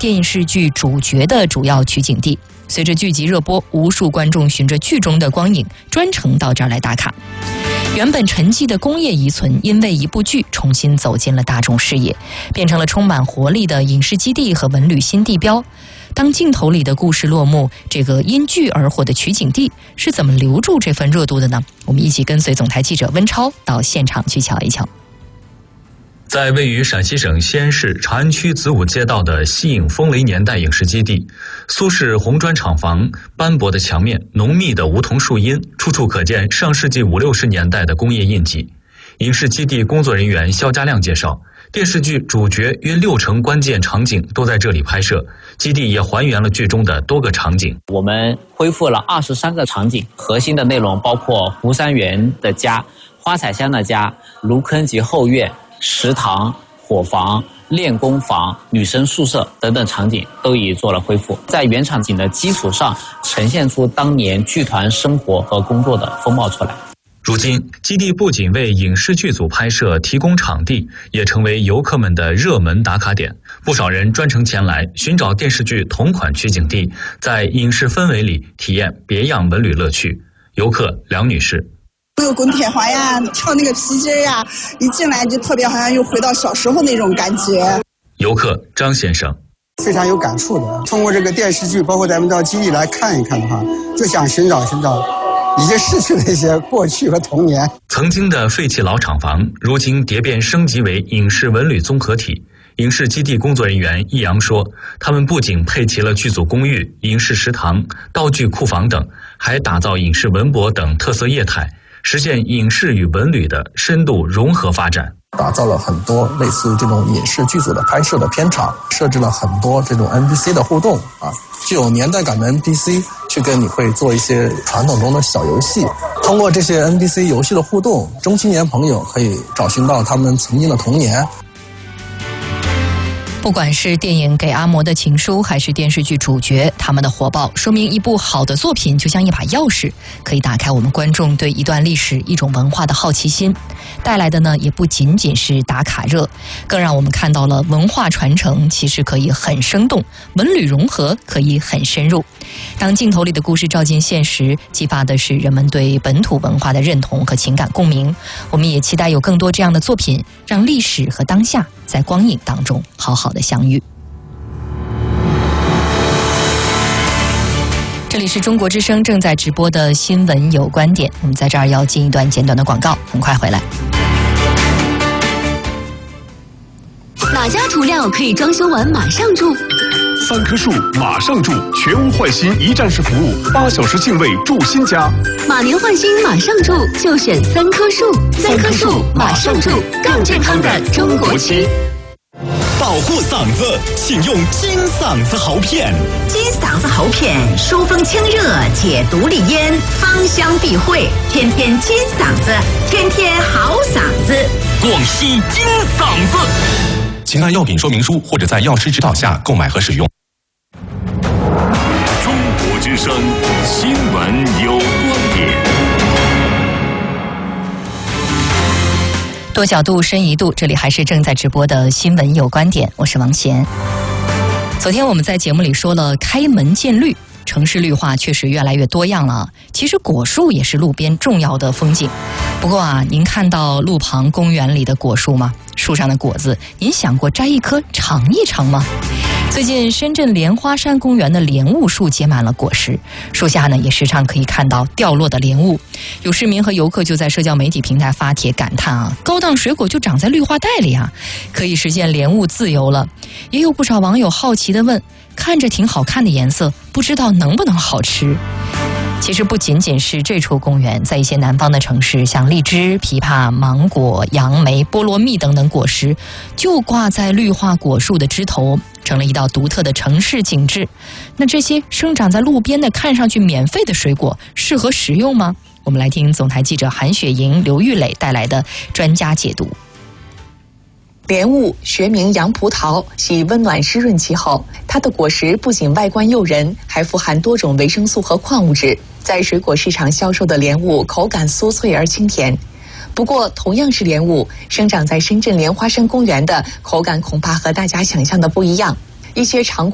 电视剧主角的主要取景地。随着剧集热播，无数观众循着剧中的光影专程到这儿来打卡。原本沉寂的工业遗存，因为一部剧重新走进了大众视野，变成了充满活力的影视基地和文旅新地标。当镜头里的故事落幕，这个因剧而火的取景地是怎么留住这份热度的呢？我们一起跟随总台记者温超到现场去瞧一瞧。 在位于陕西省西安市长安区子午街道的西影风雷年代影视基地，苏式红砖厂房、斑驳的墙面、浓密的梧桐树荫，处处可见上世纪50、60年代的工业印记。影视基地工作人员肖家亮介绍，电视剧主角约60%关键场景都在这里拍摄，基地也还原了剧中的多个场景。 我们恢复了23个场景，核心的内容包括湖山园的家、花彩香的家、芦坑及后院、食堂、伙房、练功房、女生宿舍等等场景都已做了恢复，在原场景的基础上呈现出当年剧团生活和工作的风貌出来。 如今，基地不仅为影视剧组拍摄提供场地，也成为游客们的热门打卡点。不少人专程前来寻找电视剧同款取景地，在影视氛围里体验别样文旅乐趣。游客梁女士。 那个滚铁环呀，跳那个皮筋呀，一进来就特别好像又回到小时候那种感觉。 游客张先生。 非常有感触的，通过这个电视剧，包括咱们到基地来看一看的话，就想寻找已经逝去的一些过去和童年。 曾经的废弃老厂房，如今蝶变升级为影视文旅综合体。影视基地工作人员易阳说，他们不仅配齐了剧组公寓、影视食堂、道具库房等，还打造影视文博等特色业态，实现影视与文旅的深度融合发展。 打造了很多类似于这种影视剧组的拍摄的片场，设置了很多这种 NPC 的互动具有年代感的 NPC 去跟你会做一些传统中的小游戏。通过这些 NPC 游戏的互动，中青年朋友可以找寻到他们曾经的童年。 不管是电影《给阿嬷的情书》还是电视剧主角，他们的火爆说明一部好的作品就像一把钥匙，可以打开我们观众对一段历史、一种文化的好奇心。带来的呢，也不仅仅是打卡热，更让我们看到了文化传承其实可以很生动，文旅融合可以很深入。当镜头里的故事照进现实，激发的是人们对本土文化的认同和情感共鸣。我们也期待有更多这样的作品，让历史和当下在光影当中好好的相遇。这里是中国之声正在直播的新闻有观点，我们在这儿要进一段简短的广告，很快回来。 哪家涂料可以装修完马上住 ？3棵树马上住，全屋换新一站式服务，8小时净位住新家。 马年换新马上住，就选3棵树，3棵树马上住，更健康的中国区。 保护嗓子，请用金嗓子喉片。 金嗓子喉片疏风清热，解毒利咽，芳香避秽，天天金嗓子，天天好嗓子。 广西金嗓子。 请看药品说明书或者在药师指导下购买和使用。 中国之声新闻有观点。 多角度深一度，这里还是正在直播的新闻有观点，我是王贤。昨天我们在节目里说了开门见绿，城市绿化确实越来越多样了。其实果树也是路边重要的风景。不过您看到路旁公园里的果树吗？树上的果子，您想过摘一颗尝一尝吗？最近深圳莲花山公园的莲雾树结满了果实，树下呢也时常可以看到掉落的莲雾。有市民和游客就在社交媒体平台发帖感叹高档水果就长在绿化带里可以实现莲雾自由了。也有不少网友好奇地问，看着挺好看的颜色，不知道能不能好吃？其实不仅仅是这处公园，在一些南方的城市，像荔枝、枇杷、芒果、杨梅、菠萝蜜等等果实，就挂在绿化果树的枝头，成了一道独特的城市景致。那这些生长在路边的看上去免费的水果，适合食用吗？我们来听总台记者韩雪莹、刘玉磊带来的专家解读。 莲雾学名洋葡萄，喜温暖湿润气候。它的果实不仅外观诱人，还富含多种维生素和矿物质。在水果市场销售的莲雾口感酥脆而清甜。不过，同样是莲雾，生长在深圳莲花山公园的口感恐怕和大家想象的不一样。一些常